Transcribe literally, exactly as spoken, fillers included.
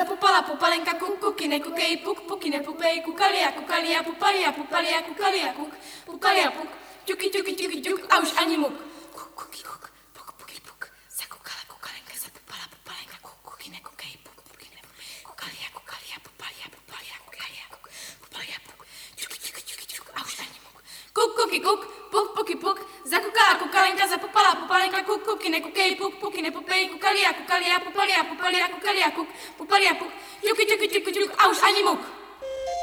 zapupala, pupalenka, kuk, kukine, kukej, puk, pukine, pupej, kukalia, kukalia, pupalia, pupalia, kukalia, kuk, pukalia, puk, ťuky, ťuky, ťuky, ťuk, a už ani muk. Kuk, kuky, kuk, puk, puky, puk, zakukala, kukalenka, zapupala, pupalenka, kuk, kukine, kukej, puk, pukine, kukalia, kukalia, pupalia, pupalia, kukalia, kuk, pupalia, puk, ťuky, ťuky, ťuky, ťuk, a už ani muk. Kuk, kuky, kuk, puk, puky, puk, zakukala, kukalenka, zapupala, pupalenka, kuk, kukine, kukej, puk, pukine, pupej, kukalia, kukalia, pupalia, pupalia, kukalia, kuk, pupalia, puk, ťuky, ťuky, ťuky, ťuk, a už ani muk.